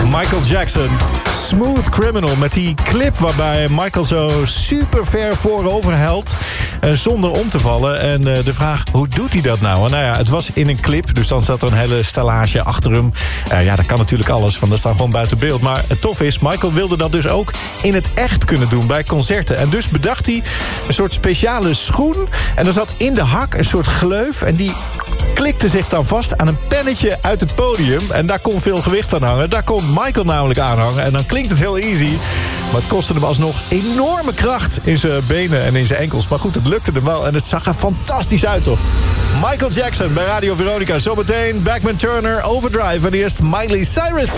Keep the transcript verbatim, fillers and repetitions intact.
Michael Jackson, Smooth Criminal. Met die clip waarbij Michael zo super ver voorover helt, uh, zonder om te vallen. En uh, de vraag, hoe doet hij dat nou? Nou ja, het was in een clip, dus dan zat er een hele stellage achter hem. Uh, ja, dat kan natuurlijk alles, want dat staat gewoon buiten beeld. Maar het tof is, Michael wilde dat dus ook in het echt kunnen doen bij concerten. En dus bedacht hij een soort speciale schoen. En er zat in de hak een soort gleuf. En die klikte zich dan vast aan een pennetje uit het podium. En daar kon veel gewicht aan hangen. Daar kon Michael namelijk aan hangen. En dan klinkt het heel easy. Maar het kostte hem alsnog enorme kracht in zijn benen en in zijn enkels. Maar goed, het lukte hem wel. En het zag er fantastisch uit, toch? Michael Jackson bij Radio Veronica. Zometeen Bachman Turner, Overdrive. En eerst Miley Cyrus.